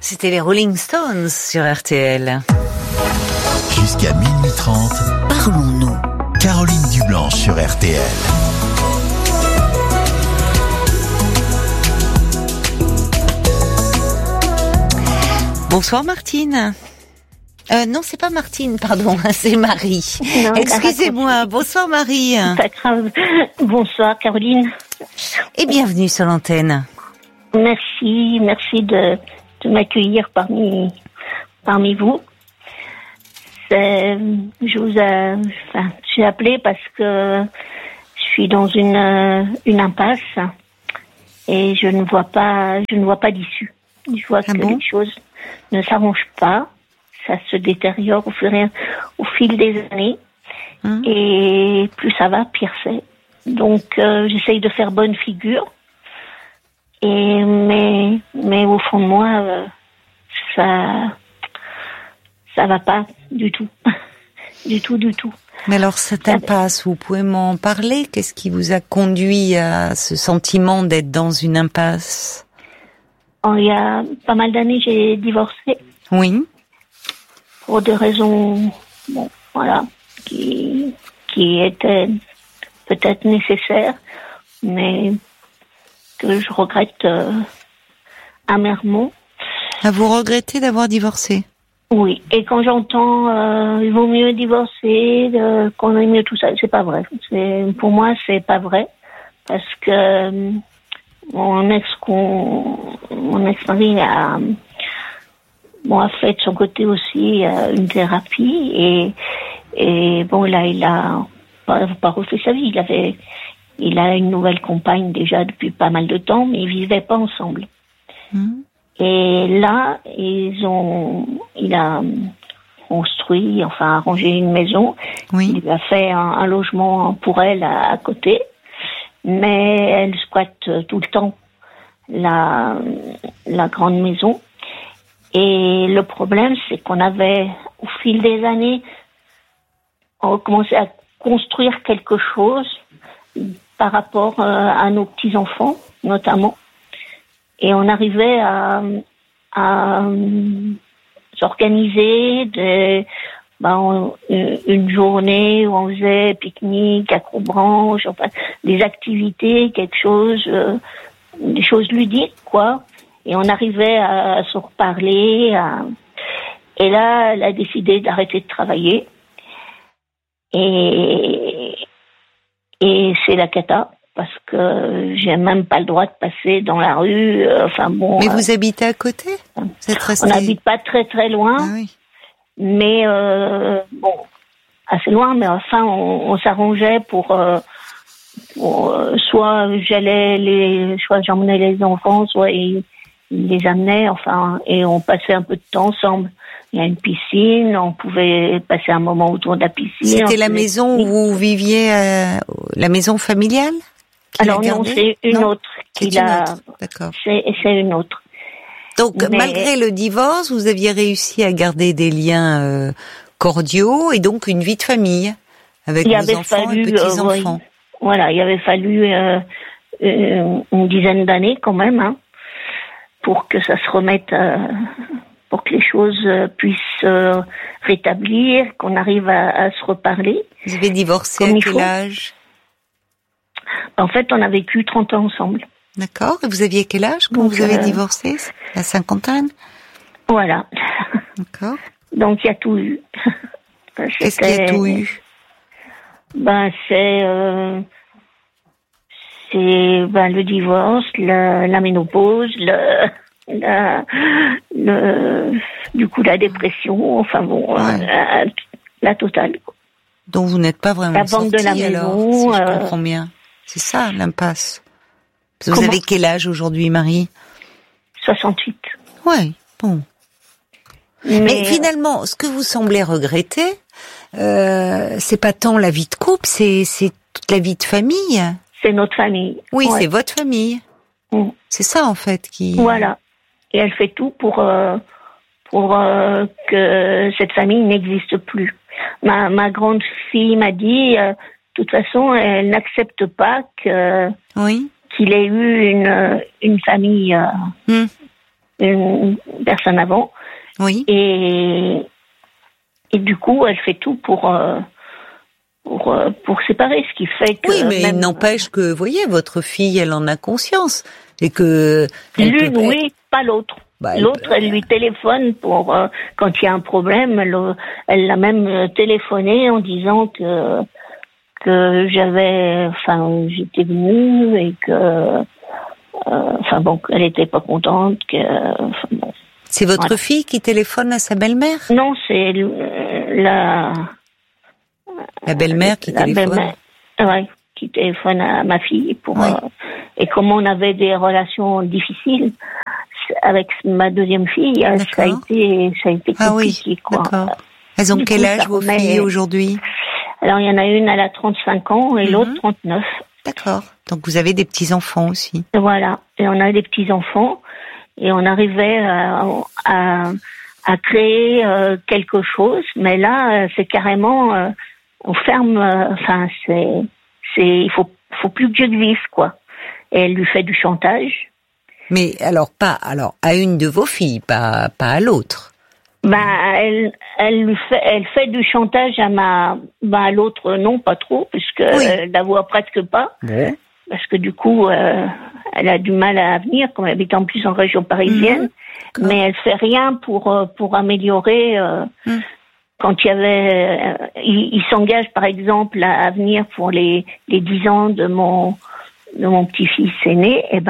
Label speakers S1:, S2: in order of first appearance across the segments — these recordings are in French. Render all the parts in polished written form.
S1: C'était les Rolling Stones sur RTL.
S2: Jusqu'à minuit 30, parlons-nous. Caroline Dublanche sur RTL.
S1: Bonsoir Martine. Non, c'est pas Martine, pardon, c'est Marie. Non, excusez-moi. Bonsoir Marie.
S3: Pas grave. Bonsoir Caroline.
S1: Et bienvenue sur l'antenne.
S3: Merci de m'accueillir parmi vous. J'ai appelé parce que je suis dans une impasse et je ne vois pas d'issue. Je vois que les choses ne s'arrangent pas, ça se détériore au fil des années et plus ça va, pire c'est. Donc j'essaye de faire bonne figure. Mais au fond de moi, ça va pas du tout. du tout.
S1: Mais alors, cette impasse, vous pouvez m'en parler? Qu'est-ce qui vous a conduit à ce sentiment d'être dans une impasse?
S3: Il y a pas mal d'années, j'ai divorcé.
S1: Oui.
S3: Pour des raisons, qui étaient peut-être nécessaires, mais que je regrette amèrement.
S1: Vous regrettez d'avoir divorcé?
S3: Oui, et quand j'entends il vaut mieux divorcer, qu'on aime mieux tout ça, c'est pas vrai. Pour moi, c'est pas vrai, parce que mon ex-mari a fait de son côté aussi une thérapie et bon là il a pas refait sa vie. Il a une nouvelle compagne déjà depuis pas mal de temps, mais ils vivaient pas ensemble. Et là, il a construit, arrangé une maison.
S1: Oui.
S3: Il a fait un logement pour elle à côté, mais elle squatte tout le temps la grande maison. Et le problème, c'est qu'on avait, au fil des années, on commençait à construire quelque chose par rapport à nos petits-enfants, notamment. Et on arrivait à s'organiser une journée où on faisait pique-nique, accrobranche, des activités, quelque chose, des choses ludiques, quoi. Et on arrivait à se reparler. Et là, elle a décidé d'arrêter de travailler. Et c'est la cata, parce que j'ai même pas le droit de passer dans la rue.
S1: Mais vous habitez à côté?
S3: On n'habite pas très très loin.
S1: Ah oui.
S3: Mais assez loin. Mais on s'arrangeait pour soit j'emmenais les enfants, soit ils les amenaient. Et on passait un peu de temps ensemble. Il y a une piscine, on pouvait passer un moment autour de la piscine.
S1: C'était la maison où vous viviez, la maison familiale?
S3: Alors non, c'est une autre.
S1: D'accord.
S3: C'est une autre.
S1: Donc, malgré le divorce, vous aviez réussi à garder des liens cordiaux et donc une vie de famille avec vos enfants et petits-enfants.
S3: Voilà, il avait fallu une dizaine d'années quand même pour que ça se remette, pour que les choses puissent se rétablir, qu'on arrive à se reparler.
S1: Vous avez divorcé à quel âge?
S3: En fait, on a vécu 30 ans ensemble.
S1: D'accord. Et vous aviez quel âge quand vous avez divorcé? La cinquantaine?
S3: Voilà.
S1: D'accord.
S3: Donc, il y a tout eu.
S1: Qu'est-ce qu'il y a tout eu?
S3: C'est le divorce, la ménopause, du coup, la dépression, la totale.
S1: Donc, vous n'êtes pas vraiment
S3: la vente de la maison,
S1: alors, si je comprends bien. C'est ça, l'impasse. Vous avez quel âge aujourd'hui, Marie?
S3: 68.
S1: Oui, bon. Mais finalement, ce que vous semblez regretter, c'est pas tant la vie de couple, c'est toute la vie de famille.
S3: C'est notre famille.
S1: Oui, c'est votre famille. C'est ça, en fait, qui...
S3: Voilà. Et elle fait tout pour que cette famille n'existe plus. Ma grande fille m'a dit, de toute façon, elle n'accepte pas qu'il ait eu une famille une personne avant.
S1: Oui.
S3: Et du coup, elle fait tout pour séparer, ce qui fait que...
S1: Oui, mais il n'empêche que, vous voyez, votre fille, elle en a conscience. Et que...
S3: L'une, oui, pas l'autre. L'autre, elle lui téléphone pour quand il y a un problème. Elle l'a même téléphoné en disant que j'étais venue et que... elle était pas contente. Bon.
S1: C'est votre fille qui téléphone à sa belle-mère?
S3: Non, c'est la
S1: belle-mère qui téléphone.
S3: Oui, qui téléphone à ma fille pour. Oui. Et comme on avait des relations difficiles avec ma deuxième fille, ça a été compliqué.
S1: Ah oui, quoi. D'accord. Elles ont quel âge vos filles aujourd'hui?
S3: Alors il y en a une, elle a 35 ans et l'autre 39.
S1: D'accord. Donc vous avez des petits enfants aussi.
S3: Voilà, et on a des petits enfants. Et on arrivait à créer quelque chose, mais là c'est carrément on ferme. Il faut plus que je glisse, quoi. Et elle lui fait du chantage.
S1: Mais alors à une de vos filles, pas à l'autre.
S3: Elle fait du chantage à l'autre, non, pas trop, puisque elle la voit presque pas.
S1: Ouais.
S3: Parce que du coup, elle a du mal à venir, comme elle habite en plus en région parisienne. Mais elle fait rien pour améliorer. Quand il y avait, il s'engage par exemple à venir pour les 10 ans de mon petit-fils aîné. Et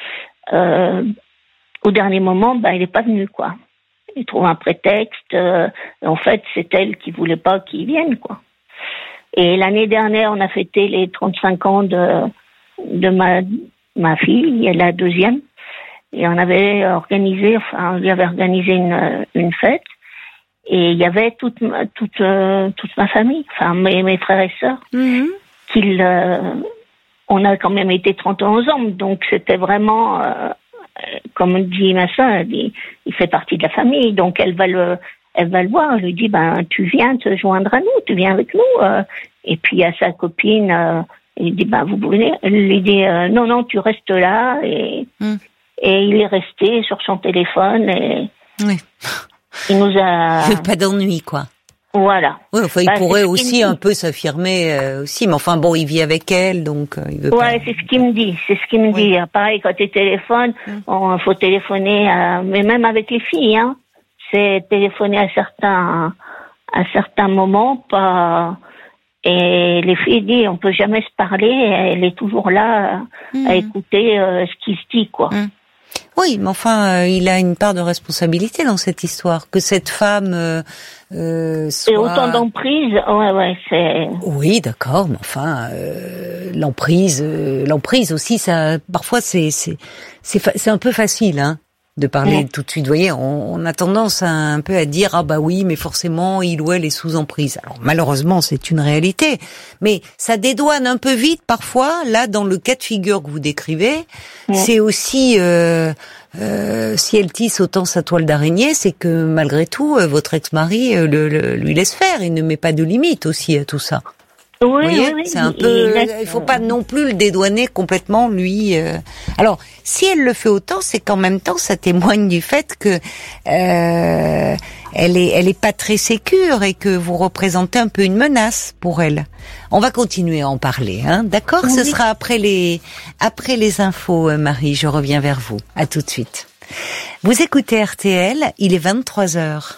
S3: au dernier moment, il est pas venu, quoi. Il trouve un prétexte. En fait, c'est elle qui voulait pas qu'il vienne, quoi. Et l'année dernière, on a fêté les 35 ans de ma fille, la deuxième, et on avait organisé, on lui avait organisé une fête, et il y avait toute ma famille, mes frères et sœurs, on a quand même été 30 ans ensemble, donc c'était vraiment, comme dit ma sœur, il fait partie de la famille, donc elle va le voir, elle lui dit, tu viens te joindre à nous, tu viens avec nous, et puis à sa copine, il dit, vous voulez? Elle lui dit, non, tu restes là. Et il est resté sur son téléphone et il nous a...
S1: Pas d'ennui, quoi.
S3: Voilà.
S1: Oui, il pourrait aussi un peu s'affirmer aussi, mais enfin bon, il vit avec elle, donc il veut pas...
S3: c'est ce qu'il me dit. Pareil, quand tu téléphones, il faut téléphoner, mais même avec les filles, hein. C'est téléphoner à certains moments, pas... Et les filles disent, on peut jamais se parler, elle est toujours là à écouter ce qui se dit, quoi.
S1: Oui, mais enfin, il a une part de responsabilité dans cette histoire, que cette femme soit...
S3: Et autant d'emprise, c'est...
S1: Oui, d'accord, mais enfin, l'emprise aussi, ça, parfois c'est un peu facile, hein, de parler tout de suite. Vous voyez, on a tendance un peu à dire oui, mais forcément il ou elle est sous emprise. Alors malheureusement c'est une réalité, mais ça dédouane un peu vite parfois. Là, dans le cas de figure que vous décrivez, c'est aussi si elle tisse autant sa toile d'araignée, c'est que malgré tout votre ex-mari lui laisse faire. Il ne met pas de limite aussi à tout ça.
S3: Oui,
S1: c'est un peu. Il faut pas non plus le dédouaner complètement, lui. Alors, si elle le fait autant, c'est qu'en même temps, ça témoigne du fait que elle est pas très sécure et que vous représentez un peu une menace pour elle. On va continuer à en parler, hein. D'accord? Ce sera après les infos, Marie. Je reviens vers vous. À tout de suite. Vous écoutez RTL. Il est 23h.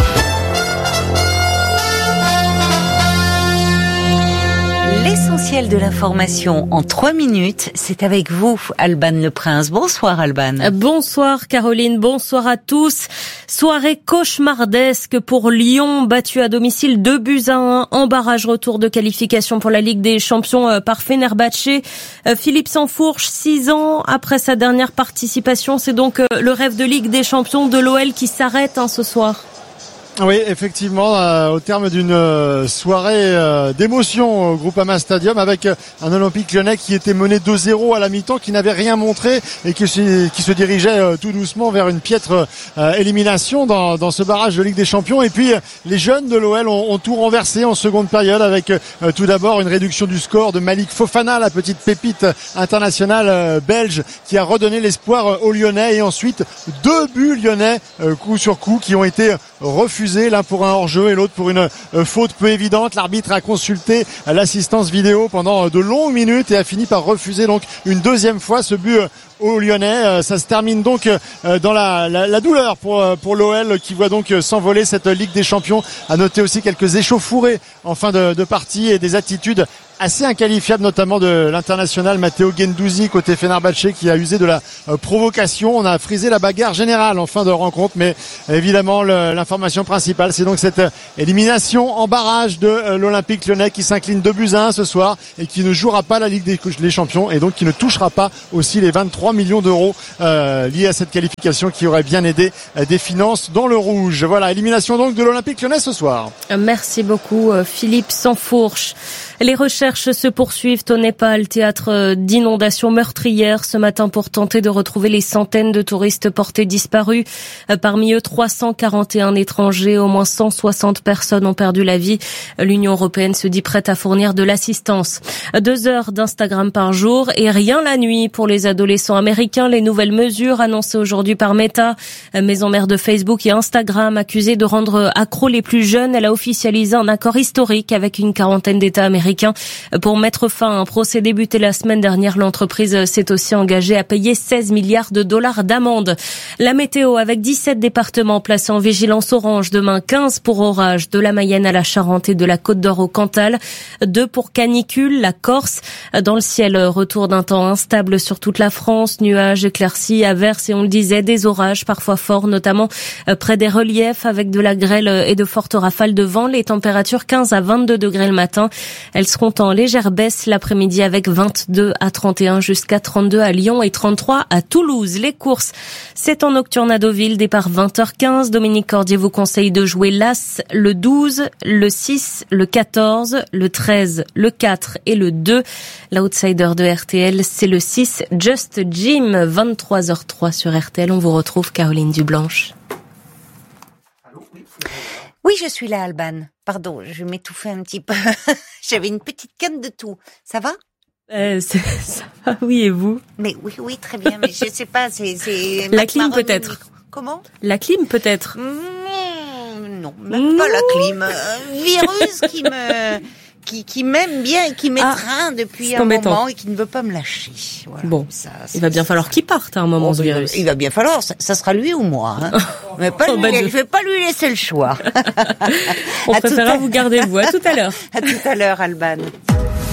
S1: L'essentiel de l'information en 3 minutes, c'est avec vous, Alban Le Prince. Bonsoir, Alban.
S4: Bonsoir, Caroline. Bonsoir à tous. Soirée cauchemardesque pour Lyon, battu à domicile 2-1 en barrage retour de qualification pour la Ligue des Champions par Fenerbahçe. Philippe Sansfourche, 6 ans après sa dernière participation, c'est donc le rêve de Ligue des Champions de l'OL qui s'arrête ce soir.
S5: Oui, effectivement, au terme d'une soirée d'émotion au Groupama Stadium avec un Olympique Lyonnais qui était mené 2-0 à la mi-temps, qui n'avait rien montré et qui se dirigeait tout doucement vers une piètre élimination dans ce barrage de Ligue des Champions. Et puis les jeunes de l'OL ont tout renversé en seconde période avec tout d'abord une réduction du score de Malik Fofana, la petite pépite internationale belge qui a redonné l'espoir aux Lyonnais, et ensuite 2 buts lyonnais coup sur coup qui ont été refusé, l'un pour un hors-jeu et l'autre pour une faute peu évidente. L'arbitre a consulté l'assistance vidéo pendant de longues minutes et a fini par refuser donc une deuxième fois ce but aux Lyonnais. Ça se termine donc dans la douleur pour l'OL qui voit donc s'envoler cette Ligue des Champions. À noter aussi quelques échauffourées en fin de partie et des attitudes assez inqualifiable, notamment de l'international Matteo Guendouzi côté Fenerbahçe, qui a usé de la provocation. On a frisé la bagarre générale en fin de rencontre, mais évidemment l'information principale, c'est donc cette élimination en barrage de l'Olympique Lyonnais qui s'incline 2-1 ce soir et qui ne jouera pas la Ligue des Champions, et donc qui ne touchera pas aussi les 23 millions d'euros liés à cette qualification qui aurait bien aidé des finances dans le rouge. Voilà, élimination donc de l'Olympique Lyonnais ce soir.
S4: Merci beaucoup Philippe Sansfourche. Les recherches se poursuivent au Népal, théâtre d'inondations meurtrières ce matin pour tenter de retrouver les centaines de touristes portés disparus. Parmi eux, 341 étrangers, au moins 160 personnes ont perdu la vie. L'Union européenne se dit prête à fournir de l'assistance. 2 heures d'Instagram par jour et rien la nuit pour les adolescents américains. Les nouvelles mesures annoncées aujourd'hui par Meta, maison mère de Facebook et Instagram, accusée de rendre accros les plus jeunes. Elle a officialisé un accord historique avec une quarantaine d'États américains pour mettre fin à un procès débuté la semaine dernière. L'entreprise s'est aussi engagée à payer 16 milliards de dollars d'amende. La météo avec 17 départements placés en vigilance orange demain, 15 pour orage de la Mayenne à la Charente et de la Côte d'Or au Cantal, 2 pour canicule, la Corse. Dans le ciel, retour d'un temps instable sur toute la France, nuages, éclaircies, averses et on le disait, des orages parfois forts, notamment près des reliefs avec de la grêle et de fortes rafales de vent. Les températures 15 à 22 degrés le matin. Elles seront en légère baisse l'après-midi avec 22 à 31 jusqu'à 32 à Lyon et 33 à Toulouse. Les courses, c'est en nocturne à Deauville, départ 20h15. Dominique Cordier vous conseille de jouer l'As, le 12, le 6, le 14, le 13, le 4 et le 2. L'outsider de RTL, c'est le 6, Just Jim, 23h03 sur RTL. On vous retrouve Caroline Dublanche.
S1: Oui, je suis là, Alban. Pardon, je m'étouffais un petit peu. J'avais une petite canne de tout. Ça va?
S4: Ça va, oui, et vous?
S1: Mais oui, très bien. Mais je sais pas, c'est
S4: la clim peut-être.
S1: Comment?
S4: La clim peut-être.
S1: Non, même pas la clim. Un virus qui m'aime bien et qui m'étreint depuis un moment et qui ne veut pas me lâcher. Voilà,
S4: bon, il va bien falloir qu'il parte à un moment, ce virus.
S1: Il va bien falloir, ça sera lui ou moi. Hein. Mais pas lui, je vais pas lui laisser le choix.
S4: On préférera vous garder vous. À tout à l'heure.
S1: À tout à l'heure, Alban.